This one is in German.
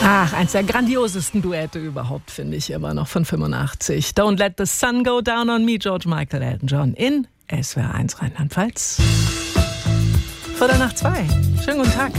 Ach, eins der grandiosesten Duette überhaupt, finde ich immer noch, von 85. Don't Let the Sun Go Down on Me, George Michael, Elton John in SWR 1 Rheinland-Pfalz. 1:45. Schönen guten Tag.